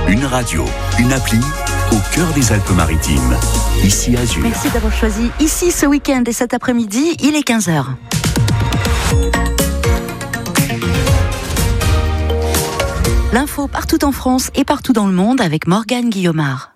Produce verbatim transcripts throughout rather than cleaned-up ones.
Une radio, une appli au cœur des Alpes-Maritimes. Ici Azur. Merci d'avoir choisi Ici ce week-end et cet après-midi, il est quinze heures. L'info partout en France et partout dans le monde avec Morgane Guillaumard.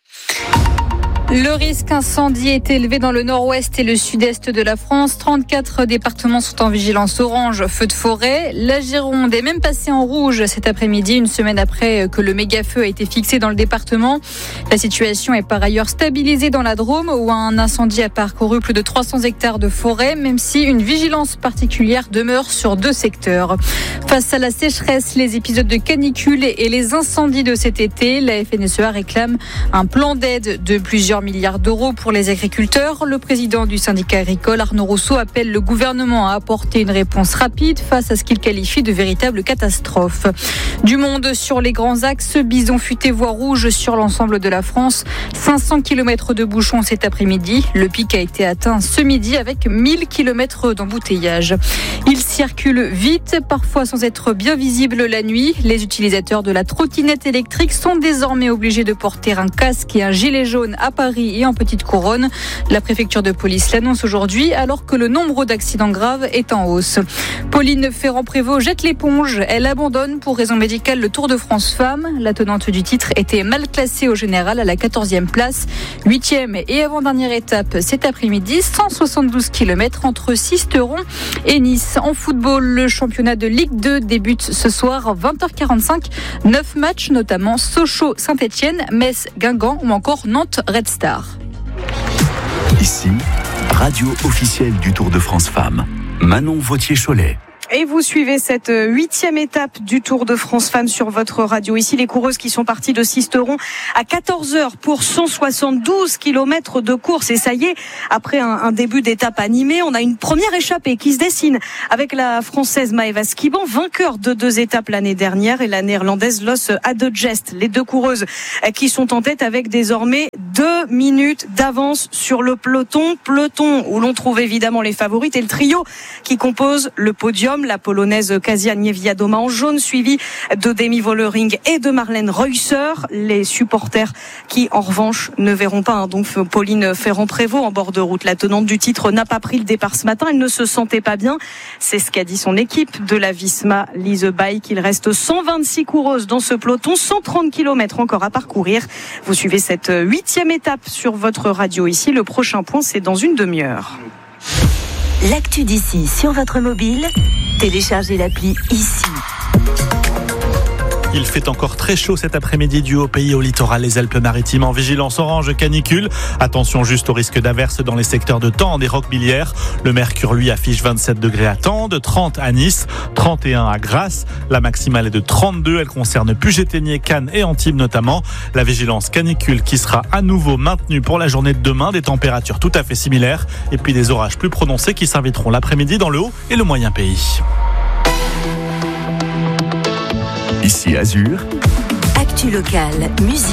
Le risque incendie est élevé dans le nord-ouest et le sud-est de la France. trente-quatre départements sont en vigilance orange, feu de forêt. La Gironde est même passée en rouge cet après-midi, une semaine après que le méga-feu a été fixé dans le département. La situation est par ailleurs stabilisée dans la Drôme, où un incendie a parcouru plus de trois cents hectares de forêt, même si une vigilance particulière demeure sur deux secteurs. Face à la sécheresse, les épisodes de canicule et les incendies de cet été, la F N S E A réclame un plan d'aide de plusieurs milliards d'euros pour les agriculteurs. Le président du syndicat agricole, Arnaud Rousseau, appelle le gouvernement à apporter une réponse rapide face à ce qu'il qualifie de véritable catastrophe. Du monde sur les grands axes, bison futé voie rouge sur l'ensemble de la France. cinq cents kilomètres de bouchons cet après-midi. Le pic a été atteint ce midi avec mille kilomètres d'embouteillage. Il circule vite, parfois sans être bien visible la nuit. Les utilisateurs de la trottinette électrique sont désormais obligés de porter un casque et un gilet jaune à Paris et en petite couronne. La préfecture de police l'annonce aujourd'hui alors que le nombre d'accidents graves est en hausse. Pauline Ferrand-Prévot jette l'éponge. Elle abandonne pour raison médicale le Tour de France Femmes. La tenante du titre était mal classée au général à la quatorzième place. Huitième et avant-dernière étape cet après-midi. cent soixante-douze kilomètres entre Sisteron et Nice. En football, le championnat de Ligue deux débute ce soir vingt heures quarante-cinq. Neuf matchs, notamment Sochaux-Saint-Etienne, Metz-Guingamp ou encore Nantes-Red Star. Ici, radio officielle du Tour de France Femmes. Manon Vautier-Cholet. Et vous suivez cette huitième étape du Tour de France Femmes sur votre radio. Ici, les coureuses qui sont parties de Sisteron à quatorze heures pour cent soixante-douze kilomètres de course. Et ça y est, après un, un début d'étape animé, on a une première échappée qui se dessine avec la Française Maëva Skiban, vainqueur de deux étapes l'année dernière, et la Néerlandaise Los Adegest. Les deux coureuses qui sont en tête avec désormais deux minutes d'avance sur le peloton. Peloton où l'on trouve évidemment les favorites et le trio qui compose le podium. La Polonaise Kasia Niewiadoma en jaune, suivie de Demi Vollering et de Marlène Reusser. Les supporters qui, en revanche, ne verront pas hein, donc Pauline Ferrand-Prévot en bord de route. La tenante du titre n'a pas pris le départ ce matin. Elle ne se sentait pas bien. C'est ce qu'a dit son équipe de la Visma Lise Bike. Il reste cent vingt-six coureuses dans ce peloton, cent trente kilomètres encore à parcourir. Vous suivez cette huitième étape sur votre radio ici. Le prochain point, c'est dans une demi-heure. L'actu d'ici sur votre mobile, téléchargez l'appli Ici. Il fait encore très chaud cet après-midi du haut pays au littoral, les Alpes-Maritimes en vigilance orange canicule. Attention juste au risque d'averse dans les secteurs de Tende et Roquebillière. Le mercure, lui, affiche vingt-sept degrés à Tende, trente à Nice, trente et un à Grasse. La maximale est de trente-deux. Elle concerne Puget-Théniers, Cannes et Antibes notamment. La vigilance canicule qui sera à nouveau maintenue pour la journée de demain. Des températures tout à fait similaires. Et puis des orages plus prononcés qui s'inviteront l'après-midi dans le haut et le moyen pays. Ici Azur. Actu locale, musique.